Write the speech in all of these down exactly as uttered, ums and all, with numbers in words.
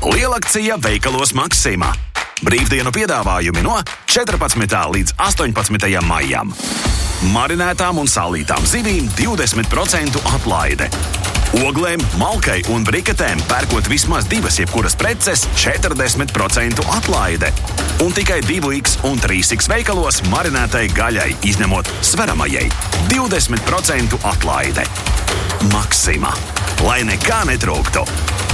Lielakcija veikalos Maksima. Brīvdienu piedāvājumi no četrpadsmitā līdz astoņpadsmitajam maijam. Marinētām un sālītām zivīm divdesmit procentu atlaide. Oglēm, malkai un briketēm pērkot vismaz divas jebkuras preces četrdesmit procentu atlaide. Un tikai divi iks un trīs iks veikalos marinētai gaļai, izņemot sveramajai, divdesmit procentu atlaide. Maksima. Lai nekā netrūktu.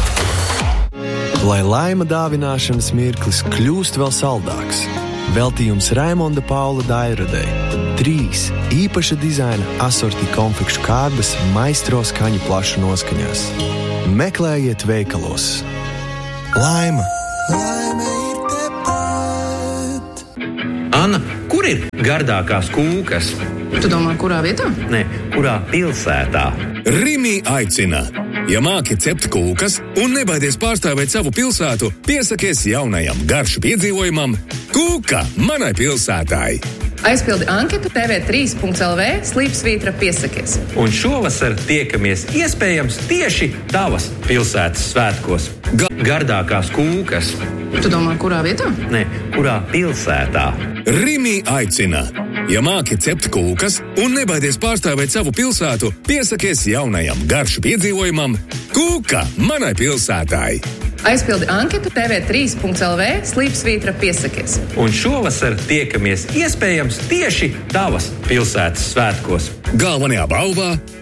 Lai laima dāvināšanas mirklis kļūst vēl saldāks. Veltījums Raimonda Paula Dairadei. Trīs īpaša dizaina asorti konfekšu kārbas maistro skaņu plašu noskaņās. Meklējiet veikalos. Laima. Laime ir tepat. Anna, kur ir gardākās kūkas? Tu domā, kurā vietā? Nē, kurā pilsētā? Rimi aicina. Ja māki cept kūkas un nebaidies pārstāvēt savu pilsētu, piesakies jaunajam garšu piedzīvojumam Kūka manai pilsētai. Aizpildi anketu te ve trīs punkts el ve slīpsvītra piesakies. Un šovasar tiekamies iespējams tieši tavas pilsētas svētkos. Ga- gardākās kūkas. Tu domā, kurā vietā? Nē, kurā pilsētā? Rimi aicina. Ja māki cept kūkas un nebaidies pārstāvēt savu pilsētu, piesakies jaunajam garšu piedzīvojumam Kūka manai pilsētai. Aizpildi anketu te ve trīs punkts el ve slīpsvītra piesakies. Un šovasar tiekamies iespējams tieši tavas pilsētas svētkos. Galvenajā balvā